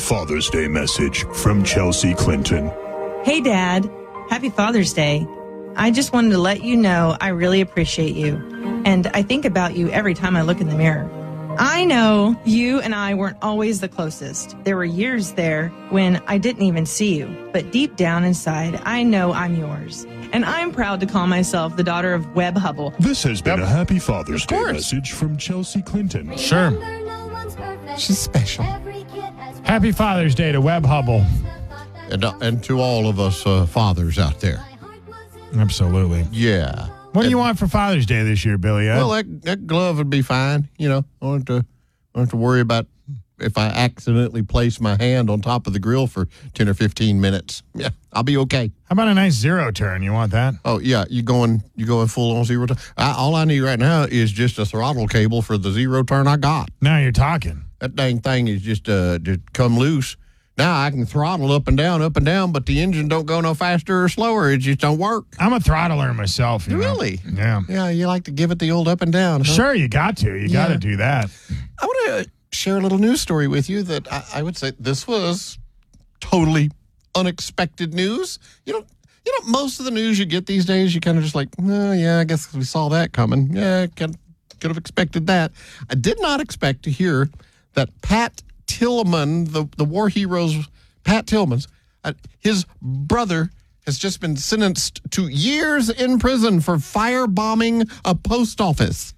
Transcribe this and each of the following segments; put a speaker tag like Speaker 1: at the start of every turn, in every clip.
Speaker 1: Father's Day message from Chelsea Clinton.
Speaker 2: Hey, Dad. Happy Father's Day. I just wanted to let you know I really appreciate you, and I think about you every time I look in the mirror. I know you and I weren't always the closest. There were years there when I didn't even see you, but deep down inside, I know I'm yours. And I'm proud to call myself the daughter of Webb Hubble.
Speaker 1: This has been a Happy Father's Day message from Chelsea Clinton.
Speaker 3: Sure.
Speaker 4: She's special.
Speaker 3: Happy Father's Day to Webb Hubble.
Speaker 4: And to all of us fathers out there.
Speaker 3: Absolutely.
Speaker 4: Yeah.
Speaker 3: What do you want for Father's Day this year, Billy?
Speaker 4: Well, that glove would be fine. You know, I don't have to worry about if I accidentally place my hand on top of the grill for 10 or 15 minutes. Yeah, I'll be okay.
Speaker 3: How about a nice zero turn? You want that?
Speaker 4: Oh, yeah. You going full on zero turn? All I need right now is just a throttle cable for the zero turn I got.
Speaker 3: Now you're talking.
Speaker 4: That dang thing is just come loose. Now I can throttle up and down, but the engine don't go no faster or slower. It just don't work.
Speaker 3: I'm a throttler myself. You know?
Speaker 4: Really?
Speaker 3: Yeah.
Speaker 4: Yeah, you like to give it the old up and down, huh?
Speaker 3: Sure, you got to. You got to do that.
Speaker 4: I want to share a little news story with you that I would say this was totally unexpected news. You know, most of the news you get these days, you kind of just like, oh, yeah, I guess we saw that coming. Yeah, could have expected that. I did not expect to hear that Pat Tillman, the war hero's Pat Tillman's, his brother has just been sentenced to years in prison for firebombing a post office.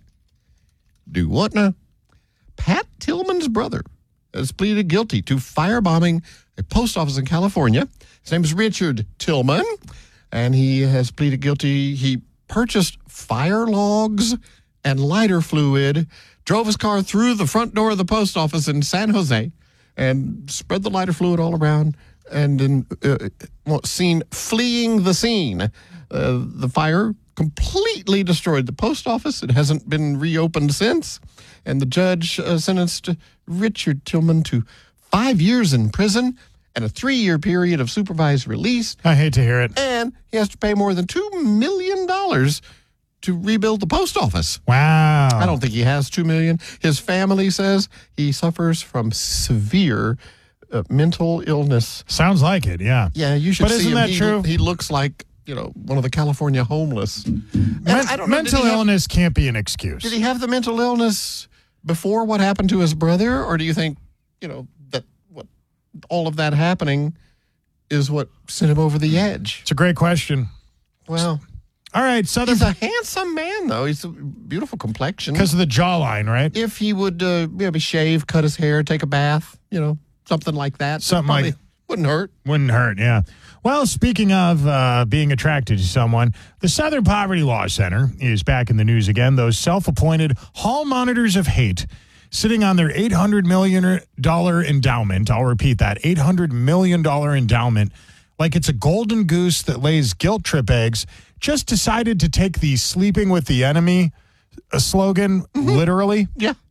Speaker 4: Do what now? Pat Tillman's brother has pleaded guilty to firebombing a post office in California. His name is Richard Tillman, and he has pleaded guilty. He purchased fire logs and lighter fluid, drove his car through the front door of the post office in San Jose, and spread the lighter fluid all around, and then seen fleeing the scene. The fire completely destroyed the post office. It hasn't been reopened since, and the judge sentenced Richard Tillman to 5 years in prison and a 3-year period of supervised release.
Speaker 3: I hate to hear it.
Speaker 4: And he has to pay more than $2 million to rebuild the post office.
Speaker 3: Wow.
Speaker 4: I don't think he has $2 million. His family says he suffers from severe mental illness.
Speaker 3: Sounds like it, yeah.
Speaker 4: Yeah, you should see him.
Speaker 3: But isn't that true?
Speaker 4: He looks like, one of the California homeless. I don't know,
Speaker 3: mental illness can't be an excuse.
Speaker 4: Did he have the mental illness before what happened to his brother? Or do you think, that what all of that happening is what sent him over the edge?
Speaker 3: It's a great question.
Speaker 4: Well,
Speaker 3: all right,
Speaker 4: he's a handsome man, though. He's a beautiful complexion.
Speaker 3: Because of the jawline, right?
Speaker 4: If he would maybe shave, cut his hair, take a bath, something like that. Wouldn't hurt.
Speaker 3: Wouldn't hurt, yeah. Well, speaking of being attracted to someone, the Southern Poverty Law Center is back in the news again. Those self-appointed hall monitors of hate sitting on their $800 million endowment. I'll repeat that, $800 million endowment, like it's a golden goose that lays guilt trip eggs, just decided to take the sleeping with the enemy slogan literally.
Speaker 4: Yeah.